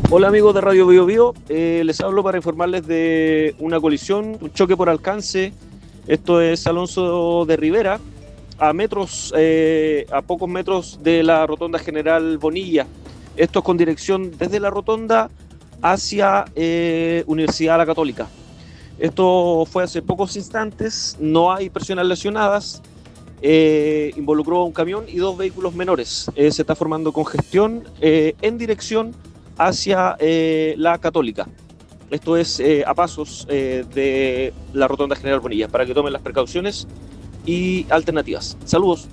Hola amigos de Radio Bio Bio, les hablo para informarles de una colisión, un choque por alcance. Esto es Alonso de Rivera, a pocos metros de la Rotonda General Bonilla. Esto es con dirección desde la Rotonda hacia Universidad La Católica. Esto fue hace pocos instantes, no hay personas lesionadas. Involucró a un camión y 2 vehículos menores. Se está formando congestión en dirección hacia la Católica. Esto es a pasos de la Rotonda General Bonilla, para que tomen las precauciones y alternativas. Saludos.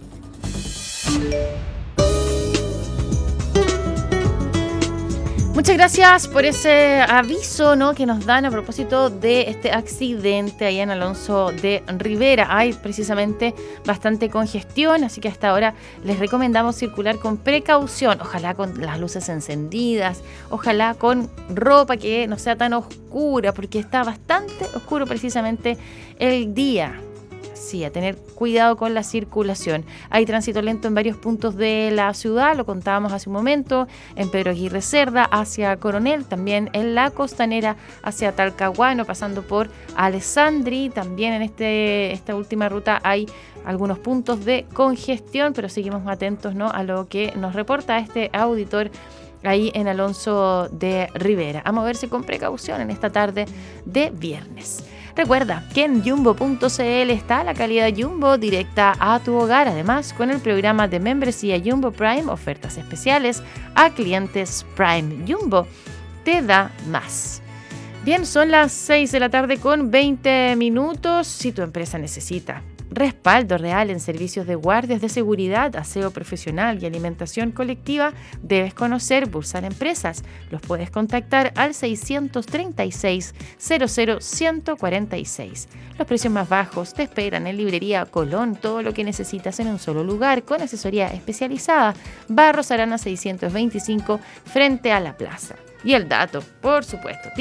Muchas gracias por ese aviso, ¿no?, que nos dan a propósito de este accidente ahí en Alonso de Rivera. Hay precisamente bastante congestión, así que hasta ahora les recomendamos circular con precaución. Ojalá con las luces encendidas, ojalá con ropa que no sea tan oscura, porque está bastante oscuro precisamente el día. Sí, a tener cuidado con la circulación. Hay tránsito lento en varios puntos de la ciudad, lo contábamos hace un momento, en Pedro Aguirre Cerda hacia Coronel, también en la Costanera hacia Talcahuano, pasando por Alessandri. También en esta última ruta hay algunos puntos de congestión, pero seguimos atentos, ¿no?, a lo que nos reporta este auditor ahí en Alonso de Rivera. A moverse con precaución en esta tarde de viernes. Recuerda que en Jumbo.cl está la calidad Jumbo directa a tu hogar. Además, con el programa de membresía Jumbo Prime, ofertas especiales a clientes Prime. Jumbo te da más. Bien, son las 6 de la tarde con 20 minutos. Si tu empresa necesita respaldo real en servicios de guardias de seguridad, aseo profesional y alimentación colectiva, debes conocer Bursar Empresas. Los puedes contactar al 636 00 146. Los precios más bajos te esperan en Librería Colón. Todo lo que necesitas en un solo lugar, con asesoría especializada. Barros Arana 625, frente a la plaza. Y el dato, por supuesto,